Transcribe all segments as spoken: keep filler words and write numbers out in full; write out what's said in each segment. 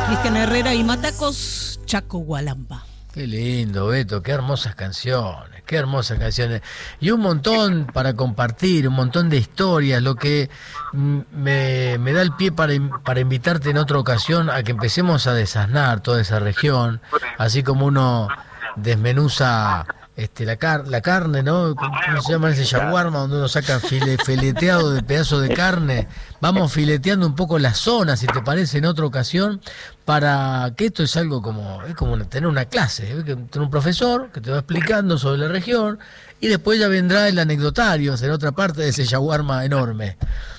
Cristian Herrera y Matacos, Chaco Gualamba. Qué lindo, Beto, qué hermosas canciones, qué hermosas canciones. Y un montón para compartir, un montón de historias, lo que me, me da el pie para, para invitarte en otra ocasión a que empecemos a desasnar toda esa región, así como uno desmenuza este, la, car la carne, ¿no? ¿Cómo se llama ese shawarma donde uno saca file fileteado de pedazos de carne? Vamos fileteando un poco las zonas, si te parece, en otra ocasión, para que esto es algo como, es como tener una clase, ¿eh? Tener un profesor que te va explicando sobre la región y después ya vendrá el anecdotario, será otra parte de ese shawarma enorme.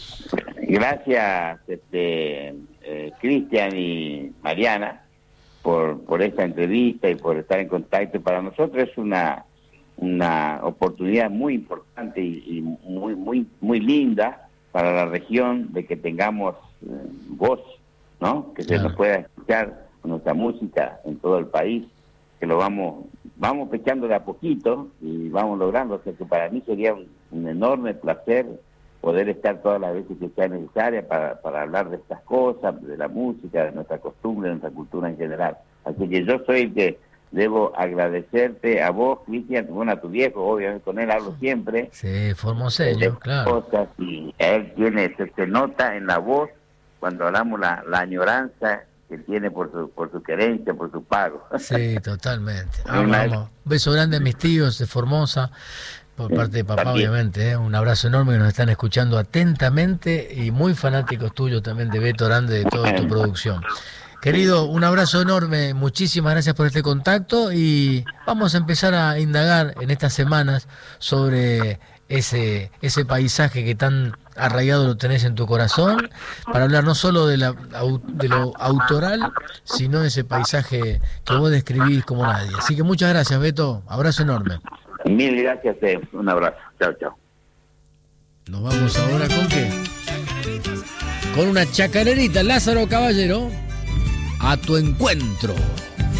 Gracias, este, eh, Cristian y Mariana, por, por esta entrevista y por estar en contacto. Para nosotros es una, una oportunidad muy importante y, y muy, muy, muy linda para la región, de que tengamos eh, voz, ¿no? Que se Claro. nos pueda escuchar nuestra música en todo el país, que lo vamos vamos pechando de a poquito y vamos logrando. O sea que para mí sería un, un enorme placer poder estar todas las veces que sea necesaria para, para hablar de estas cosas, de la música, de nuestra costumbre, de nuestra cultura en general. Así que yo soy el que debo agradecerte a vos, Cristian, bueno, a tu viejo, obviamente con él hablo siempre. Sí, formoseño, claro. Cosas, y él tiene, se, se nota en la voz cuando hablamos la, la añoranza que tiene por su, por su querencia, por su pago. Sí, totalmente. Ah, vamos. Beso grande a mis tíos de Formosa, por parte de papá, También. obviamente, ¿eh? Un abrazo enorme, que nos están escuchando atentamente y muy fanáticos tuyos también, de Beto Grande, de toda tu producción. Querido, un abrazo enorme, muchísimas gracias por este contacto y vamos a empezar a indagar en estas semanas sobre ese, ese paisaje que tan arraigado lo tenés en tu corazón, para hablar no solo de, la, de lo autoral, sino de ese paisaje que vos describís como nadie. Así que muchas gracias, Beto, abrazo enorme. Mil gracias, eh. Un abrazo. Chao, chao. Nos vamos ahora con qué? Con una chacarerita, Lázaro Caballero, a tu encuentro.